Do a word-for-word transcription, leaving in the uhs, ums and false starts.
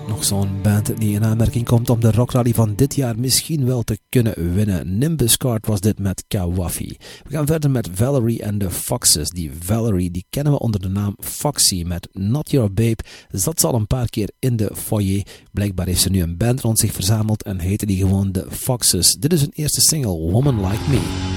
Nog zo'n band die in aanmerking komt om de rockrally van dit jaar misschien wel te kunnen winnen. Nimbus Card was dit met Kawafi. We gaan verder met Valerie en de Foxes. Die Valerie die kennen we onder de naam Foxy met Not Your Babe. Zat ze al een paar keer in de foyer. Blijkbaar heeft ze nu een band rond zich verzameld en heette die gewoon de Foxes. Dit is hun eerste single, Woman Like Me.